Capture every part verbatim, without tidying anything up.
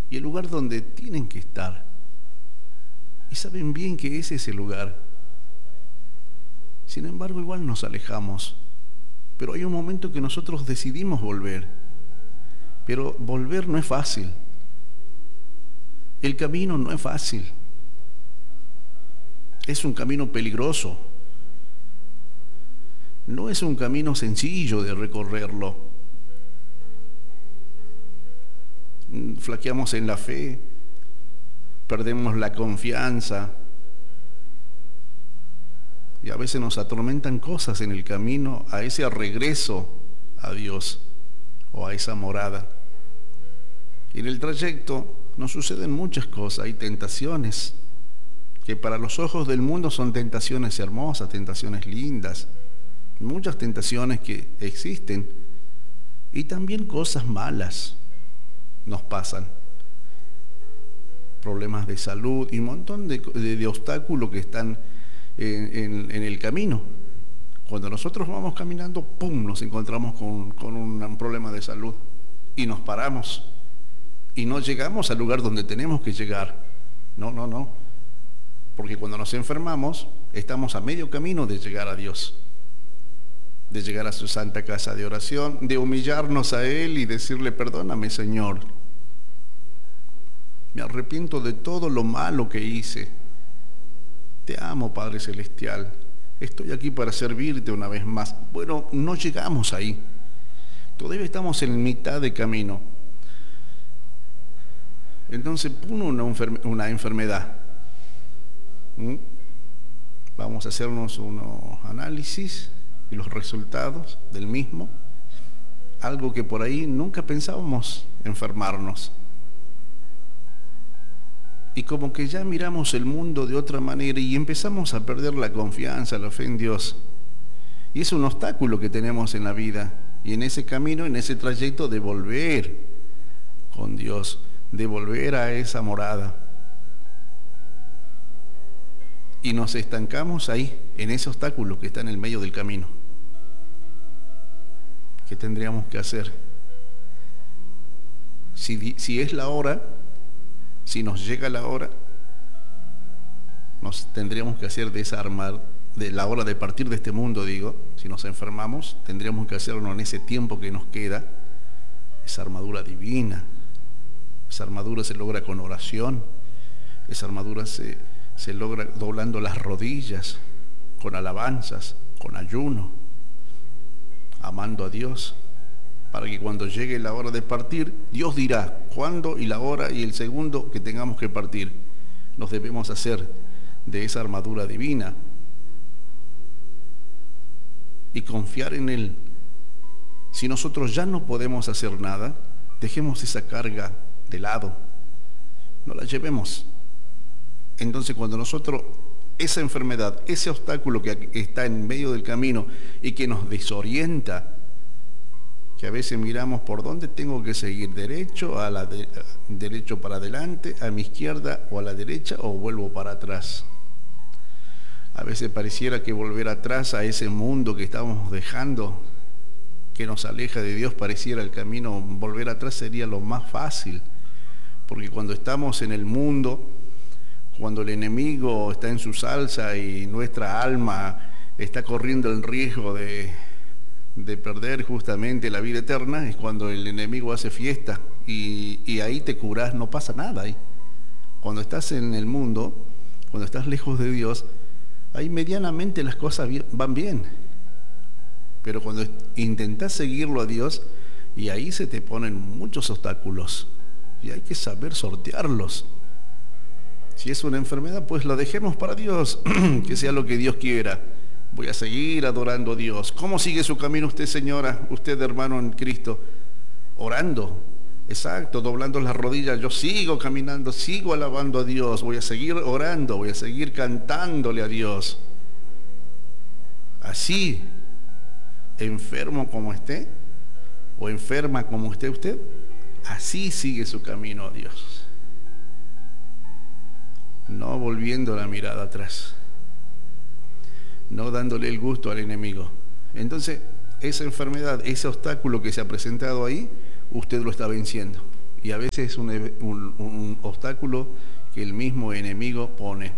y el lugar donde tienen que estar. Y saben bien que ese es el lugar. Sin embargo, igual nos alejamos. Pero hay un momento que nosotros decidimos volver. Pero volver no es fácil. El camino no es fácil. Es un camino peligroso. No es un camino sencillo de recorrerlo. Flaqueamos en la fe, perdemos la confianza y a veces nos atormentan cosas en el camino a ese regreso a Dios o a esa morada. Y en el trayecto nos suceden muchas cosas, hay tentaciones que para los ojos del mundo son tentaciones hermosas, tentaciones lindas, muchas tentaciones que existen y también cosas malas nos pasan, problemas de salud y un montón de, de, de obstáculos que están en, en, en el camino. Cuando nosotros vamos caminando, ¡pum!, nos encontramos con, con un, un problema de salud y nos paramos y no llegamos al lugar donde tenemos que llegar. No, no, no, porque cuando nos enfermamos estamos a medio camino de llegar a Dios, de llegar a su santa casa de oración, de humillarnos a Él y decirle: perdóname, Señor, me arrepiento de todo lo malo que hice, te amo, Padre Celestial, estoy aquí para servirte una vez más. Bueno, no llegamos ahí, todavía estamos en mitad de camino. Entonces pone una, enferme, una enfermedad. ¿Mm? Vamos a hacernos unos análisis y los resultados del mismo, algo que por ahí nunca pensábamos enfermarnos. Y como que ya miramos el mundo de otra manera y empezamos a perder la confianza, la fe en Dios. Y es un obstáculo que tenemos en la vida. Y en ese camino, en ese trayecto de volver con Dios, de volver a esa morada. Y nos estancamos ahí, en ese obstáculo que está en el medio del camino. ¿Qué tendríamos que hacer? Si, si es la hora, si nos llega la hora, nos tendríamos que hacer desarmar, de la hora de partir de este mundo, digo, si nos enfermamos, tendríamos que hacerlo en ese tiempo que nos queda, esa armadura divina. Esa armadura se logra con oración, esa armadura se, se logra doblando las rodillas, con alabanzas, con ayuno, amando a Dios, para que cuando llegue la hora de partir, Dios dirá cuándo y la hora y el segundo que tengamos que partir. Nos debemos hacer de esa armadura divina y confiar en Él. Si nosotros ya no podemos hacer nada, dejemos esa carga de lado, no la llevemos. Entonces cuando nosotros, esa enfermedad, ese obstáculo que está en medio del camino y que nos desorienta, que a veces miramos por dónde tengo que seguir, derecho, a la de, derecho para adelante, a mi izquierda o a la derecha, o vuelvo para atrás. A veces pareciera que volver atrás a ese mundo que estamos dejando, que nos aleja de Dios, pareciera el camino, volver atrás sería lo más fácil, porque cuando estamos en el mundo, cuando el enemigo está en su salsa y nuestra alma está corriendo el riesgo de, de perder justamente la vida eterna, es cuando el enemigo hace fiesta y, y ahí te curás, no pasa nada ahí. Cuando estás en el mundo, cuando estás lejos de Dios, ahí medianamente las cosas van bien, pero cuando intentás seguirlo a Dios, y ahí se te ponen muchos obstáculos y hay que saber sortearlos. Si es una enfermedad, pues la dejemos para Dios, que sea lo que Dios quiera. Voy a seguir adorando a Dios. ¿Cómo sigue su camino usted, señora, usted, hermano en Cristo? Orando, exacto, doblando las rodillas. Yo sigo caminando, sigo alabando a Dios. Voy a seguir orando, voy a seguir cantándole a Dios. Así, enfermo como esté, o enferma como esté usted, así sigue su camino a Dios. No volviendo la mirada atrás, no dándole el gusto al enemigo. Entonces, esa enfermedad, ese obstáculo que se ha presentado ahí, usted lo está venciendo Y a veces es un, un, un obstáculo que el mismo enemigo pone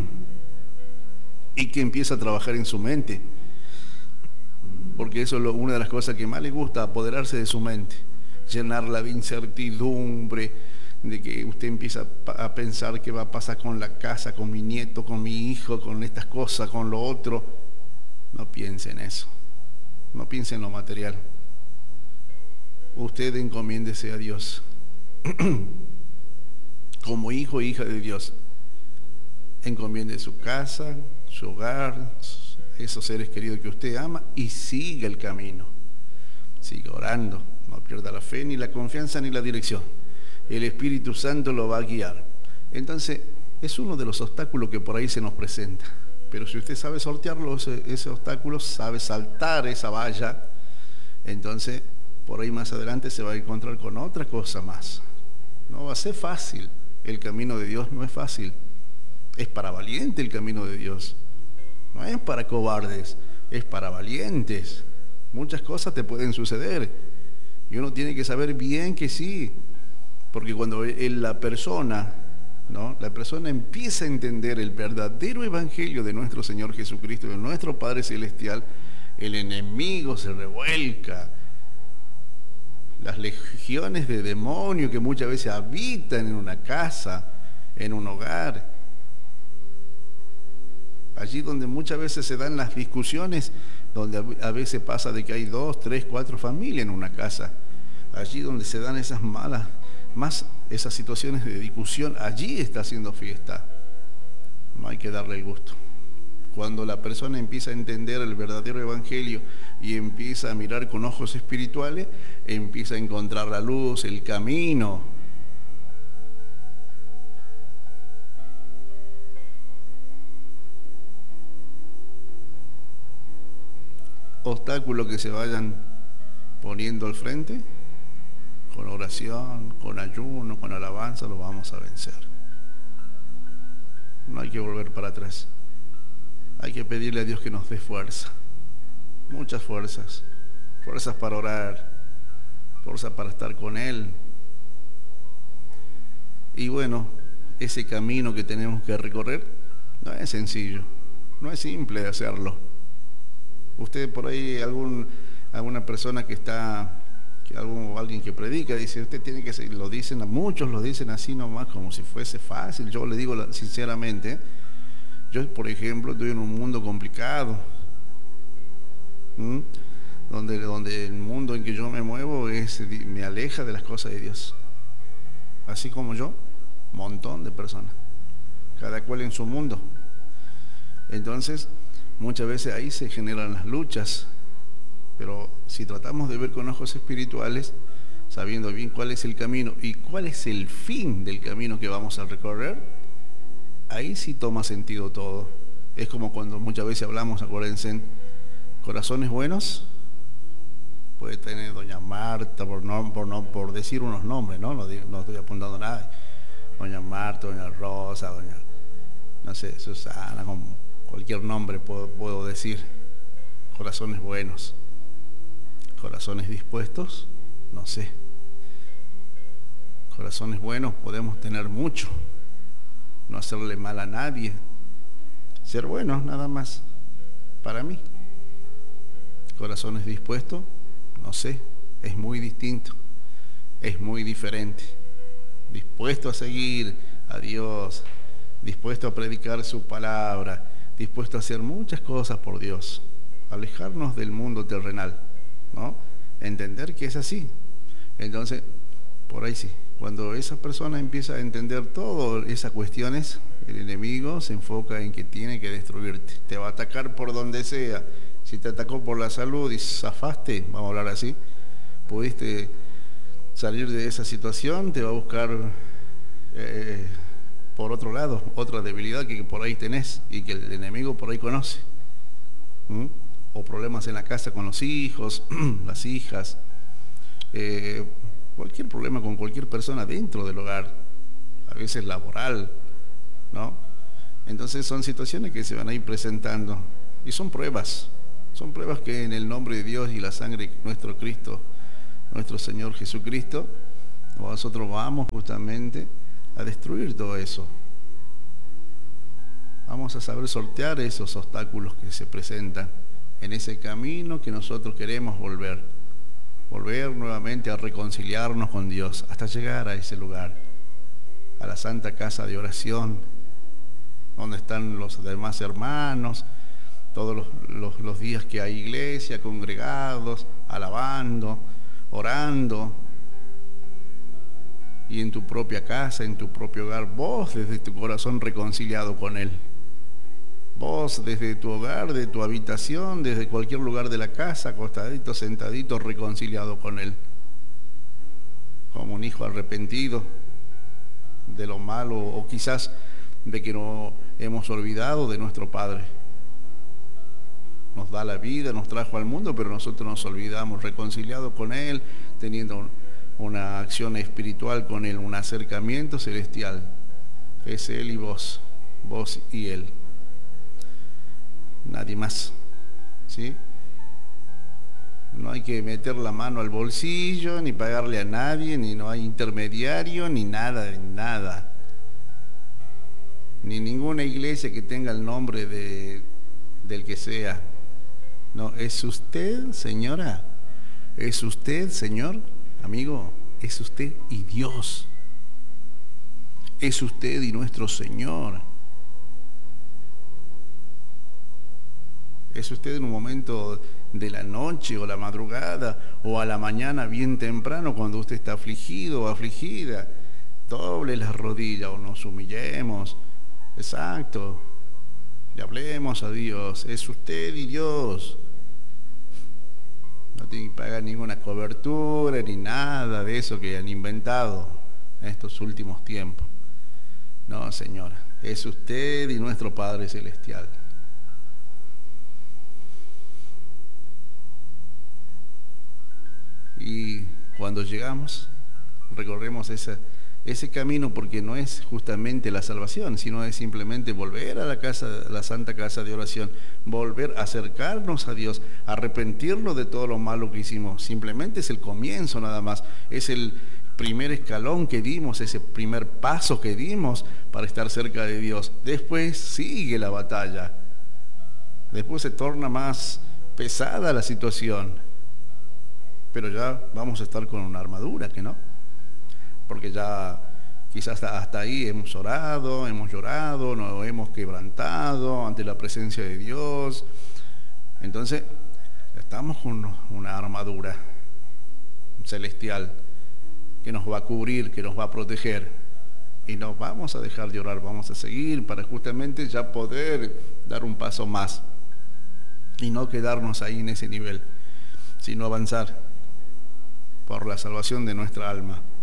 y que empieza a trabajar en su mente, porque eso es lo, una de las cosas que más le gusta, apoderarse de su mente, llenarla de incertidumbre, de que usted empieza a pensar qué va a pasar con la casa, con mi nieto, con mi hijo, con estas cosas, con lo otro. No piense en eso, no piense en lo material. Usted encomiéndese a Dios como hijo e hija de Dios. Encomiende su casa, su hogar, esos seres queridos que usted ama, y siga el camino. Siga orando, no pierda la fe, ni la confianza, ni la dirección. El Espíritu Santo lo va a guiar. Entonces, es uno de los obstáculos que por ahí se nos presenta. Pero si usted sabe sortearlo, ese, ese obstáculo, sabe saltar esa valla, entonces por ahí más adelante se va a encontrar con otra cosa más. No va a ser fácil. El camino de Dios no es fácil. Es para valientes el camino de Dios. No es para cobardes, es para valientes. Muchas cosas te pueden suceder y uno tiene que saber bien que sí, porque cuando la persona, ¿no? la persona empieza a entender el verdadero evangelio de nuestro Señor Jesucristo, de nuestro Padre Celestial, el enemigo se revuelca. Las legiones de demonios que muchas veces habitan en una casa, en un hogar, allí donde muchas veces se dan las discusiones, donde a veces pasa de que hay dos, tres, cuatro familias en una casa, allí donde se dan esas malas, más esas situaciones de discusión, allí está haciendo fiesta. No hay que darle el gusto. Cuando la persona empieza a entender el verdadero evangelio y empieza a mirar con ojos espirituales, empieza a encontrar la luz, el camino. Obstáculos que se vayan poniendo al frente, con oración, con ayuno, con alabanza, lo vamos a vencer. No hay que volver para atrás. Hay que pedirle a Dios que nos dé fuerza, muchas fuerzas, fuerzas para orar, fuerzas para estar con Él. Y bueno, ese camino que tenemos que recorrer no es sencillo, no es simple hacerlo. Usted por ahí, algún, alguna persona que está, que algún, alguien que predica, dice, usted tiene que seguir, lo dicen, muchos lo dicen así nomás, como si fuese fácil. Yo le digo sinceramente, yo, por ejemplo, estoy en un mundo complicado, ¿Mm? donde, donde el mundo en que yo me muevo es, me aleja de las cosas de Dios. Así como yo, un montón de personas, cada cual en su mundo. Entonces, muchas veces ahí se generan las luchas, pero si tratamos de ver con ojos espirituales, sabiendo bien cuál es el camino y cuál es el fin del camino que vamos a recorrer, ahí sí toma sentido todo. Es como cuando muchas veces hablamos, acuérdense, corazones buenos, puede tener doña Marta, por no, por no, por decir unos nombres, ¿no? No, digo, no estoy apuntando nada. Doña Marta, doña Rosa, doña, no sé, Susana, con cualquier nombre puedo, puedo decir. Corazones buenos. Corazones dispuestos, no sé. Corazones buenos podemos tener mucho. No hacerle mal a nadie, ser buenos nada más, para mí. Corazones dispuestos, no sé, es muy distinto, es muy diferente. Dispuesto a seguir a Dios, dispuesto a predicar su palabra, dispuesto a hacer muchas cosas por Dios, alejarnos del mundo terrenal, ¿no? Entender que es así. Entonces, por ahí sí. Cuando esa persona empieza a entender todas esas cuestiones, el enemigo se enfoca en que tiene que destruirte. Te va a atacar por donde sea. Si te atacó por la salud y zafaste, vamos a hablar así, pudiste salir de esa situación, te va a buscar eh, por otro lado, otra debilidad que por ahí tenés y que el enemigo por ahí conoce. ¿Mm? O problemas en la casa con los hijos, las hijas, eh, cualquier problema con cualquier persona dentro del hogar, a veces laboral, ¿no? Entonces son situaciones que se van a ir presentando y son pruebas, son pruebas que en el nombre de Dios y la sangre de nuestro Cristo, nuestro Señor Jesucristo, nosotros vamos justamente a destruir todo eso. Vamos a saber sortear esos obstáculos que se presentan en ese camino que nosotros queremos volver. Volver nuevamente a reconciliarnos con Dios hasta llegar a ese lugar, a la Santa Casa de Oración, donde están los demás hermanos, todos los, los, los días que hay iglesia, congregados, alabando, orando. Y en tu propia casa, en tu propio hogar, vos desde tu corazón reconciliado con Él. Vos desde tu hogar, de tu habitación, desde cualquier lugar de la casa, acostadito, sentadito, reconciliado con Él. Como un hijo arrepentido de lo malo o quizás de que no hemos olvidado de nuestro Padre. Nos da la vida, nos trajo al mundo, pero nosotros nos olvidamos, reconciliado con Él, teniendo una acción espiritual con Él, un acercamiento celestial. Es Él y vos, vos y Él. Nadie más, ¿sí? No hay que meter la mano al bolsillo, ni pagarle a nadie, ni no hay intermediario, ni nada, nada. Ni ninguna iglesia que tenga el nombre de, del que sea. No, es usted, señora, es usted, señor, amigo, es usted y Dios. Es usted y nuestro Señor. Es usted en un momento de la noche o la madrugada o a la mañana bien temprano cuando usted está afligido o afligida. Doble las rodillas o nos humillemos. Exacto. Le hablemos a Dios. Es usted y Dios. No tiene que pagar ninguna cobertura ni nada de eso que han inventado en estos últimos tiempos. No, señora. Es usted y nuestro Padre Celestial. Y cuando llegamos, recorremos ese, ese camino porque no es justamente la salvación, sino es simplemente volver a la casa, la Santa Casa de Oración, volver a acercarnos a Dios, arrepentirnos de todo lo malo que hicimos. Simplemente es el comienzo nada más, es el primer escalón que dimos, ese primer paso que dimos para estar cerca de Dios. Después sigue la batalla, después se torna más pesada la situación. Pero ya vamos a estar con una armadura, ¿que no? Porque ya quizás hasta ahí hemos orado, hemos llorado, nos hemos quebrantado ante la presencia de Dios. Entonces, estamos con una armadura celestial que nos va a cubrir, que nos va a proteger. Y no vamos a dejar de orar, vamos a seguir para justamente ya poder dar un paso más. Y no quedarnos ahí en ese nivel, sino avanzar por la salvación de nuestra alma.